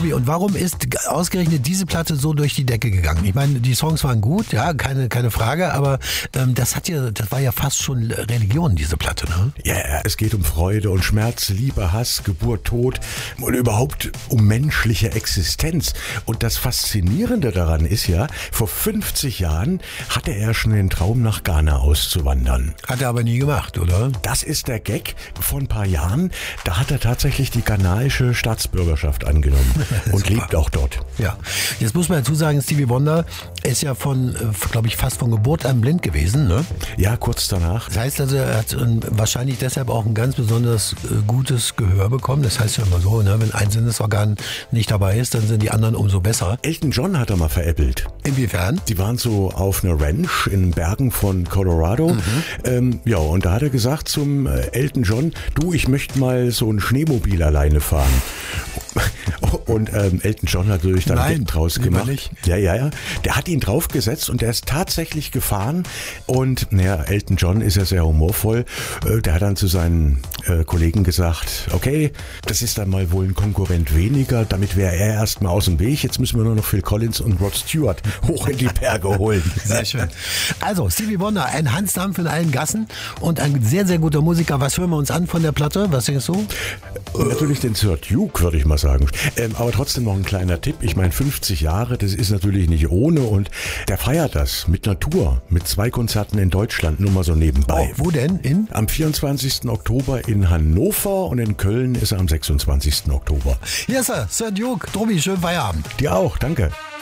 Tobi, und warum ist ausgerechnet diese Platte so durch die Decke gegangen? Ich meine, die Songs waren gut, ja, keine Frage, aber das war ja fast schon Religion, diese Platte, ne? Ja, es geht um Freude und Schmerz, Liebe, Hass, Geburt, Tod und überhaupt um menschliche Existenz. Und das Faszinierende daran ist ja, vor 50 Jahren hatte er schon den Traum, nach Ghana auszuwandern. Hat er aber nie gemacht, oder? Das ist der Gag. Vor ein paar Jahren, da hat er tatsächlich die ghanaische Staatsbürgerschaft angenommen und lebt auch dort. Ja, jetzt muss man dazu sagen, Stevie Wonder ist ja glaube ich, fast von Geburt an blind gewesen, ne? Ja, kurz danach. Das heißt also, er hat wahrscheinlich deshalb auch ein ganz besonders gutes Gehör bekommen. Das heißt ja immer so, ne? Wenn ein Sinnesorgan nicht dabei ist, dann sind die anderen umso besser. Elton John hat er mal veräppelt. Inwiefern? Die waren so auf einer Ranch in den Bergen von Colorado. Ja, und da hat er gesagt zum Elton John, du, ich möchte mal so ein Schneemobil alleine fahren. Und Elton John hat natürlich dann Gag draus gemacht. Nicht. Ja. Der hat ihn draufgesetzt und der ist tatsächlich gefahren. Und naja, Elton John ist ja sehr humorvoll. Der hat dann zu seinen Kollegen gesagt, okay, das ist dann mal wohl ein Konkurrent weniger. Damit wäre er erstmal aus dem Weg. Jetzt müssen wir nur noch Phil Collins und Rod Stewart hoch in die Berge holen. Sehr schön. Also, Stevie Wonder, ein Hans Dampf in allen Gassen und ein sehr, sehr guter Musiker. Was hören wir uns an von der Platte? Was denkst du? Natürlich den Sir Duke, würde ich mal sagen. Aber trotzdem noch ein kleiner Tipp. Ich meine, 50 Jahre, das ist natürlich nicht ohne. Und der feiert das mit Natur, mit 2 Konzerten in Deutschland, nur mal so nebenbei. Oh, wo denn? Am 24. Oktober in Hannover und in Köln ist er am 26. Oktober. Yes, Sir Duke. Tobi, schönen Feierabend. Dir auch, danke.